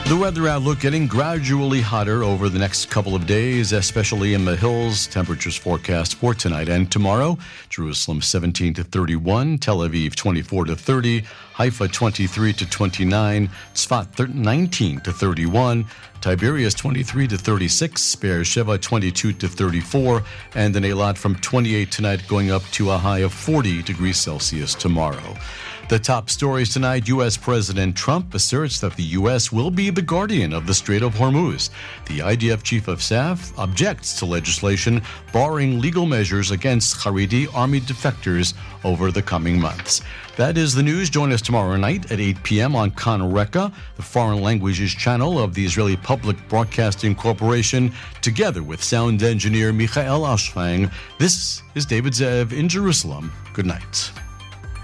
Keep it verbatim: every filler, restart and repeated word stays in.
The weather outlook getting gradually hotter over the next couple of days, especially in the hills. Temperatures forecast for tonight and tomorrow. Jerusalem seventeen to thirty-one, Tel Aviv twenty-four to thirty, Haifa twenty-three to twenty-nine, Tzfat nineteen to thirty-one, Tiberias twenty-three to thirty-six, Beersheba twenty-two to thirty-four, and in Eilat from twenty-eight tonight going up to a high of forty degrees Celsius tomorrow. The top stories tonight: U S. President Trump asserts that the U S will be the guardian of the Strait of Hormuz. The I D F Chief of Staff objects to legislation barring legal measures against Haredi army defectors over the coming months. That is the news. Join us tomorrow night at eight p.m. on Kan Reka, the foreign languages channel of the Israeli Public Broadcasting Corporation, together with sound engineer Michael Ashfang. This is David Zev in Jerusalem. Good night.